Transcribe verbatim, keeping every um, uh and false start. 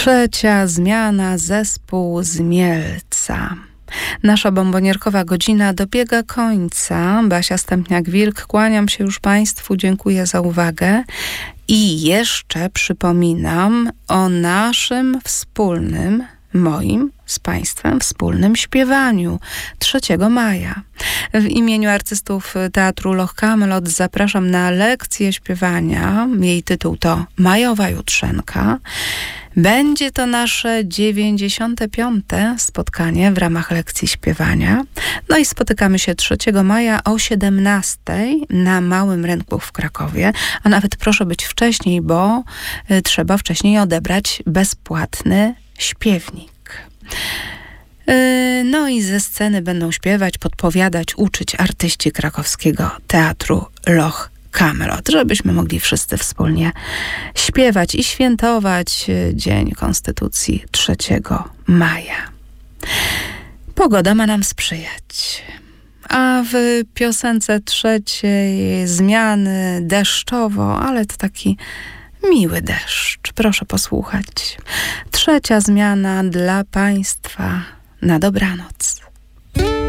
Trzecia zmiana, zespół z Mielca. Nasza bombonierkowa godzina dobiega końca. Basia Stępniak-Wilk, kłaniam się już Państwu, dziękuję za uwagę. I jeszcze przypominam o naszym wspólnym, moim z Państwem wspólnym śpiewaniu trzeciego maja. W imieniu artystów Teatru Loch Camelot zapraszam na lekcję śpiewania. Jej tytuł to Majowa Jutrzenka. Będzie to nasze dziewięćdziesiąte piąte spotkanie w ramach lekcji śpiewania. No i spotykamy się trzeciego maja o siedemnastej na Małym Rynku w Krakowie. A nawet proszę być wcześniej, bo y, trzeba wcześniej odebrać bezpłatny śpiewnik. Yy, no i ze sceny będą śpiewać, podpowiadać, uczyć artyści krakowskiego Teatru Loch Camelot, żebyśmy mogli wszyscy wspólnie śpiewać i świętować Dzień Konstytucji trzeciego maja. Pogoda ma nam sprzyjać. A w piosence trzeciej zmiany deszczowo, ale to taki miły deszcz. Proszę posłuchać. Trzecia zmiana dla Państwa na dobranoc.